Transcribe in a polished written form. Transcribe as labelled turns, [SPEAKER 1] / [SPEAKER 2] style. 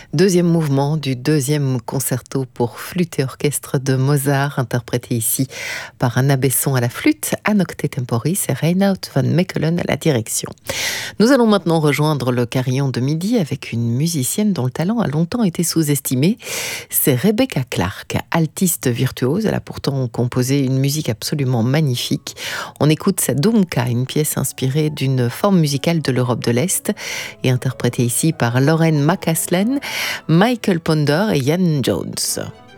[SPEAKER 1] Deuxième mouvement du deuxième concerto pour flûte et orchestre de Mozart, interprété ici par Anna Besson à la flûte, à Nocte Temporis et Reinhard van Mechelen à la direction. Nous allons maintenant rejoindre le carillon de midi avec une musicienne dont le talent a longtemps été sous-estimé. C'est Rebecca Clark, altiste virtuose. Elle a pourtant composé une musique absolument magnifique. On écoute sa Dumka, une pièce inspirée d'une forme musicale de l'Europe de l'Est et interprétée ici par Lauren McCaslin, Michael Ponder et Ian Jones.